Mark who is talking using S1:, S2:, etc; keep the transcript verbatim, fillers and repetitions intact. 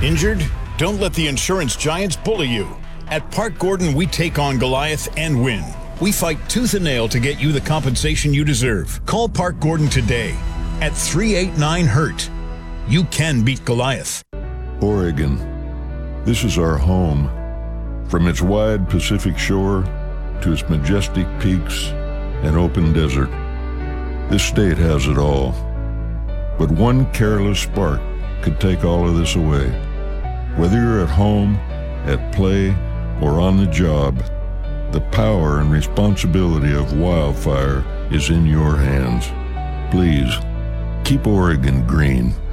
S1: Injured? Don't let the insurance giants bully you. At Park Gordon, we take on Goliath and win. We fight tooth and nail to get you the compensation you deserve. Call Park Gordon today at three eight nine hurt. You can beat Goliath.
S2: Oregon. This is our home. From its wide Pacific shore to its majestic peaks and open desert, this state has it all. But one careless spark could take all of this away. Whether you're at home, at play, or on the job, the power and responsibility of wildfire is in your hands. Please, keep Oregon green.